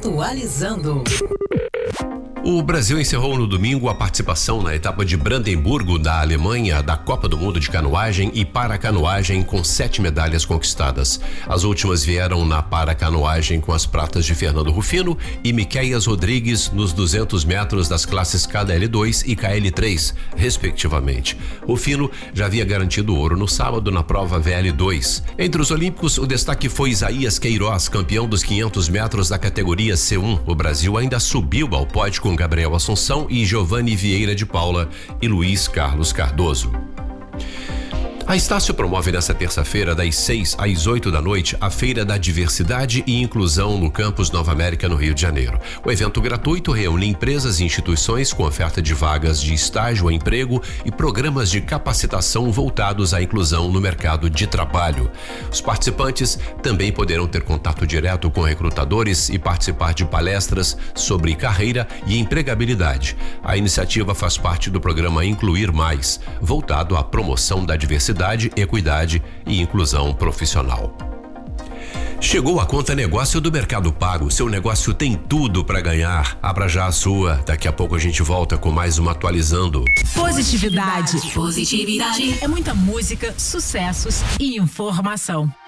Atualizando. O Brasil encerrou no domingo a participação na etapa de Brandemburgo, da Alemanha, da Copa do Mundo de Canoagem e Paracanoagem, com 7 medalhas conquistadas. As últimas vieram na Paracanoagem com as pratas de Fernando Rufino e Miqueias Rodrigues nos 200 metros das classes KDL2 e KL3, respectivamente. Rufino já havia garantido ouro no sábado na prova VL2. Entre os olímpicos, o destaque foi Isaías Queiroz, campeão dos 500 metros da categoria C1. O Brasil ainda subiu ao pódio com Gabriel Assunção e Giovanni Vieira de Paula e Luiz Carlos Cardoso. A Estácio promove nesta terça-feira, das 6 às 8 da noite, a Feira da Diversidade e Inclusão no Campus Nova América, no Rio de Janeiro. O evento gratuito reúne empresas e instituições com oferta de vagas de estágio a emprego e programas de capacitação voltados à inclusão no mercado de trabalho. Os participantes também poderão ter contato direto com recrutadores e participar de palestras sobre carreira e empregabilidade. A iniciativa faz parte do programa Incluir Mais, voltado à promoção da diversidade, equidade e inclusão profissional. Chegou a conta negócio do Mercado Pago. Seu negócio tem tudo para ganhar. Abra já a sua. Daqui a pouco a gente volta com mais uma Atualizando. Positividade. É muita música, sucessos e informação.